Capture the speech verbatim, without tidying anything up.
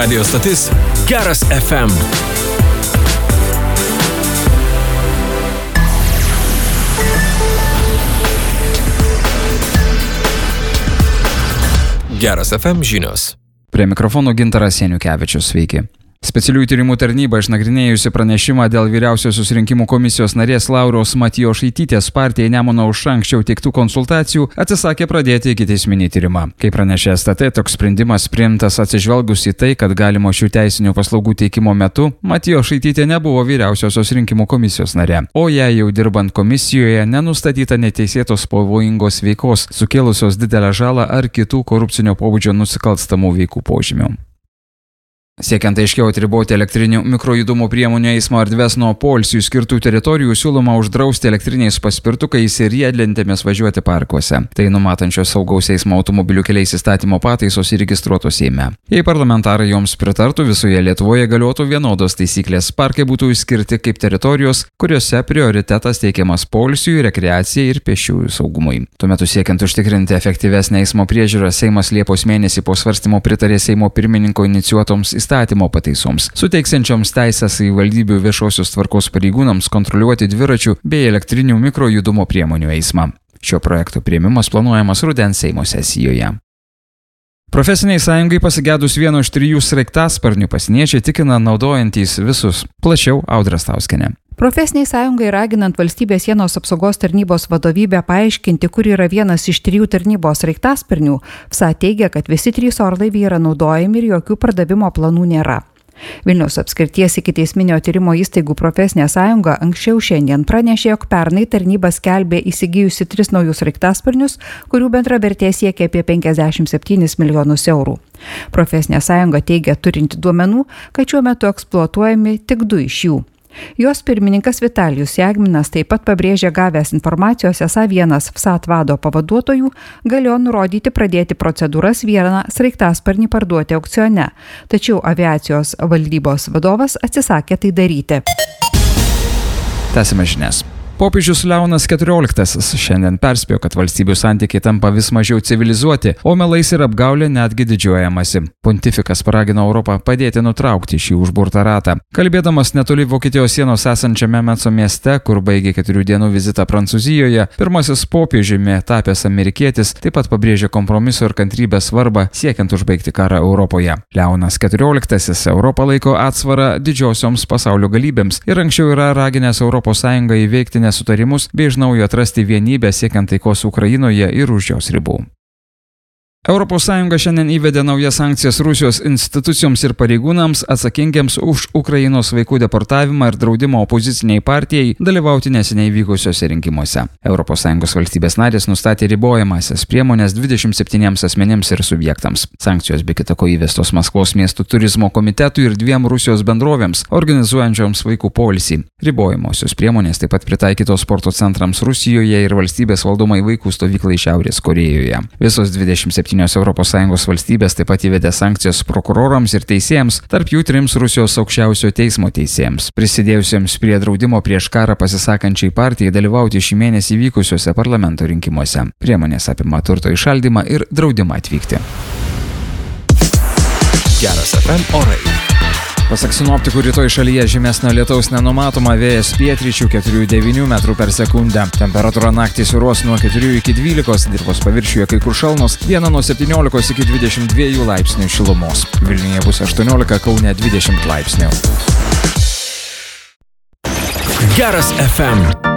Radio stotis Geras F M. Geras F M žinios. Prie mikrofono Gintaras Janiukevičius, sveiki. Specialiųjų tyrimų tarnyba išnagrinėjusi pranešimą dėl vyriausiosios rinkimų komisijos narės Lauros Matijošaitytės partijai Nemuno aušra anksčiau teiktų konsultacijų atsisakė pradėti ikiteisminį tyrimą. Kaip pranešė S T T, toks sprendimas priimtas atsižvelgus į tai, kad galimo šių teisinių paslaugų teikimo metu Matijošaitytė nebuvo vyriausiosios rinkimų komisijos narė, o jai jau dirbant komisijoje nenustatyta neteisėtos pavojingos veikos, sukėlusios didelę žalą ar kitų korupcinio pobūdžio nusikalstamų veikų požymių. Siekiant aiškiau atriboti elektrinių mikrojudumo priemonių eismo erdves nuo poilsiui skirtų teritorijų, siūloma uždrausti elektriniais paspirtukais ir riedlentėmis važiuoti parkuose. Tai numatančios saugaus eismo automobilių keliais įstatymo pataisos įregistruotos Seime. Jei parlamentarai joms pritartų, visoje Lietuvoje galiotų vienodos taisyklės. Parkai būtų išskirti kaip teritorijos, kuriuose prioritetas teikiamas poilsiui, rekreacijai ir pėsčiųjų saugumui. Tuo metu siekiant užtikrinti efektyvesnę eismo priežiūrą, Seimas Liepos mėnesį po svarstymo pritarė Seimo pirmininko inicijuotoms įstatymo pataisoms, suteiksiančioms teisės savivaldybių viešosios tvarkos pareigūnams kontroliuoti dviračių bei elektrinių mikrojudumo priemonių eismą. Šio projekto priėmimas planuojamas rudens Seimo sesijoje. Profesiniai sąjungai pasigedus vieno iš trijų sraigtasparnių pasieniečiai tikina naudojantys visus. Plačiau Audra Stauskienė. Profesiniai sąjungai raginant valstybės sienos apsaugos tarnybos vadovybę paaiškinti, kur yra vienas iš trijų tarnybos sraigtasparnių, F S A teigia, kad visi trys orlaiviai yra naudojami ir jokių pardavimo planų nėra. Vilniaus apskrities ikiteisminio tyrimo įstaigų profesinė sąjunga anksčiau šiandien pranešė, jog pernai tarnyba skelbė įsigijusi tris naujus sraigtasparnius, kurių bendra vertė siekia apie penkiasdešimt septynis milijonus eurų. Profesinė sąjunga teigia turinti duomenų, kad šiuo metu eksploatuojami tik du iš jų. Jos pirmininkas Vitalijus Jagminas taip pat pabrėžė gavęs informacijos, esą vienas F S A vado pavaduotojų galėjo nurodyti pradėti procedūras vieną sraigtasparnį parduoti aukcione, tačiau aviacijos valdybos vadovas atsisakė tai daryti. Tęsime žinias. Popiežius Leonas keturioliktasis šiandien perspėjo, kad valstybių santykiai tampa vis mažiau civilizuoti, o melais ir apgaulė netgi didžiuojamasi. Pontifikas paragino Europą padėti nutraukti šį užburtą ratą. Kalbėdamas netoli Vokietijos sienos esančiame Metso mieste, kur baigė keturių dienų vizitą Prancūzijoje, pirmasis popiežiumi tapęs amerikietis taip pat pabrėžė kompromiso ir kantrybės svarbą siekiant užbaigti karą Europoje. Leonas keturioliktasis Europą laiko atsvarą didžiosioms pasaulio galybėms ir anksčiau yra raginęs Europos Sąjungą įveikti nesutarimus bei iš naujo atrasti vienybę siekiant taikos Ukrainoje ir už jos ribų. Europos Sąjunga šiandien įvedė naujas sankcijas Rusijos institucijoms ir pareigūnams atsakingiams už Ukrainos vaikų deportavimą ir draudimą opoziciniai partijai dalyvauti neseniai vykusiuose rinkimuose. Europos Sąjungos valstybės narės nustatė ribojamąsias priemonės dvidešimt septyniems asmenims ir subjektams. Sankcijos be kita ko įvestos Maskvos miestų turizmo komitetui ir dviem Rusijos bendrovėms, organizuojančioms vaikų poilsį. Ribojamosios priemonės taip pat pritaikytos sporto centrams Rusijoje ir valstybės valdomai vaikų stovyklai Šiaurės Korėjoje. Visos dvidešimt septynios Europos Sąjungos valstybės taip pat įvedė sankcijas prokurorams ir teisėjams, tarp jų trims Rusijos aukščiausiojo teismo teisėjams, prisidėjusiems prie draudimo prieš karą pasisakančiai partijai dalyvauti šį mėnesį vykusiuose parlamento rinkimuose. Priemonės apima turto įšaldymą ir draudimą atvykti. Geras F M orai. Pasak sinoptikų, rytoj šalyje žymesnio lietaus nenumatoma, vėjas pietryčių keturi devyni metrų per sekundę. Temperatūra naktį svyruos nuo keturių iki dvylikos, dirvos paviršiuje kai kur šalnos, dieną nuo septyniolikos iki dvidešimt dviejų laipsnių šilumos. Vilniuje bus aštuoniolika, Kaune dvidešimt laipsnių. Geras F M.